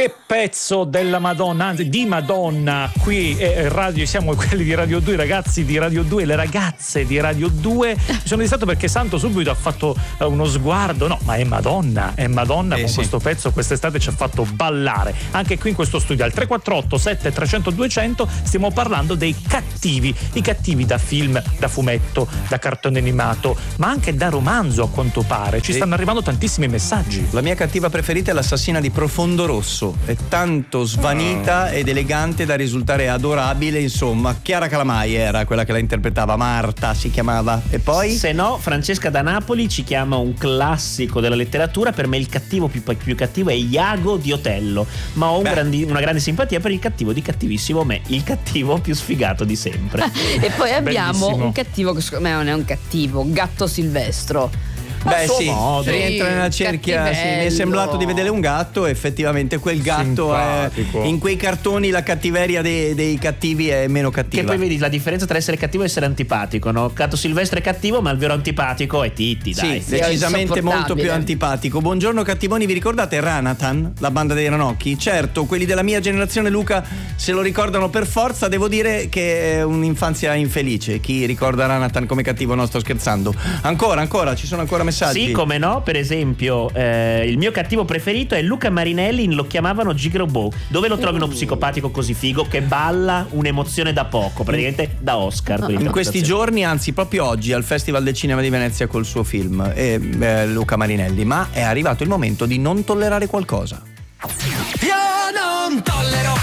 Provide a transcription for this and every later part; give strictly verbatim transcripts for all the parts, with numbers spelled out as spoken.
Che pezzo della Madonna, anzi di Madonna, qui eh, radio, siamo quelli di Radio due, i ragazzi di Radio due, le ragazze di Radio due. Mi sono distratto perché Santo subito ha fatto uh, uno sguardo, no, ma è Madonna, è Madonna eh, con sì. questo pezzo quest'estate ci ha fatto ballare, anche qui in questo studio al tre quattro otto sette tre zero zero due zero zero stiamo parlando dei cattivi, i cattivi da film, da fumetto, da cartone animato, ma anche da romanzo a quanto pare, ci stanno arrivando tantissimi messaggi. La mia cattiva preferita è l'assassina di Profondo Rosso. È tanto svanita oh. ed elegante da risultare adorabile, insomma. Chiara Calamai era quella che la interpretava, Marta si chiamava. E poi? Se no, Francesca da Napoli ci chiama un classico della letteratura. Per me il cattivo più, più cattivo è Iago di Otello, ma ho un grandi, una grande simpatia per il cattivo di Cattivissimo Me, il cattivo più sfigato di sempre. E poi abbiamo Bellissimo. un cattivo che secondo me non è un cattivo, Gatto Silvestro. Beh sì, modo. rientra nella cerchia, sì, mi è sembrato di vedere un gatto, effettivamente quel gatto è, in quei cartoni la cattiveria dei, dei cattivi è meno cattiva. Che poi vedi la differenza tra essere cattivo e essere antipatico, no? Gatto Silvestre è cattivo, ma il vero antipatico è Titti, dai. Sì, decisamente molto più antipatico. Buongiorno cattivoni, vi ricordate Ranatan, la banda dei Ranocchi? Certo, quelli della mia generazione, Luca, se lo ricordano per forza. Devo dire che è un'infanzia infelice. Chi ricorda Ranatan come cattivo? No, sto scherzando. Ancora, ancora, ci sono ancora messaggi. Sì, come no, per esempio eh, il mio cattivo preferito è Luca Marinelli in Lo chiamavano Gigrobò. Dove lo trovi uno psicopatico così figo che balla un'emozione da poco, praticamente da Oscar. In questi giorni, anzi proprio oggi, al Festival del Cinema di Venezia col suo film eh, eh, Luca Marinelli. Ma è arrivato il momento di non tollerare qualcosa. Io non tollero.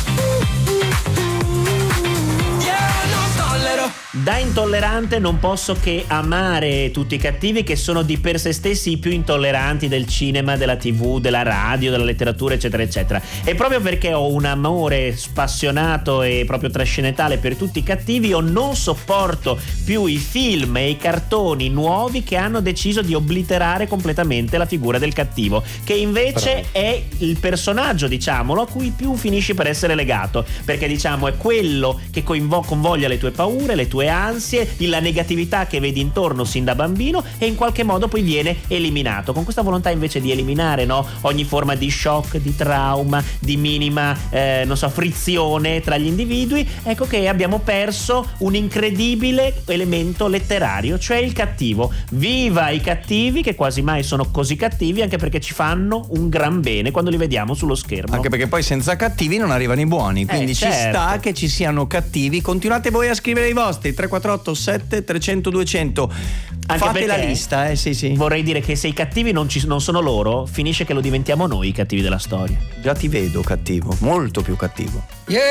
Da intollerante non posso che amare tutti i cattivi che sono di per sé stessi i più intolleranti del cinema, della tivù, della radio, della letteratura, eccetera eccetera. E proprio perché ho un amore spassionato e proprio trascendentale per tutti i cattivi, io non sopporto più i film e i cartoni nuovi che hanno deciso di obliterare completamente la figura del cattivo, che invece Bravo. È il personaggio, diciamolo, a cui più finisci per essere legato, perché diciamo è quello che coinvo- convoglia le tue paure, le tue ansie, la negatività che vedi intorno sin da bambino, e in qualche modo poi viene eliminato con questa volontà invece di eliminare, no, ogni forma di shock, di trauma, di minima eh, non so frizione tra gli individui. Ecco che abbiamo perso un incredibile elemento letterario, cioè il cattivo. Viva i cattivi, che quasi mai sono così cattivi, anche perché ci fanno un gran bene quando li vediamo sullo schermo. Anche perché poi senza cattivi non arrivano i buoni, quindi eh, ci certo. sta che ci siano cattivi. Continuate voi a scrivere i vostri tre quattro otto sette tre zero zero due zero zero. Anche fate la perché lista, eh sì sì. Vorrei dire che se i cattivi non, ci, non sono loro, finisce che lo diventiamo noi i cattivi della storia. Già ti vedo cattivo, molto più cattivo. Yeah.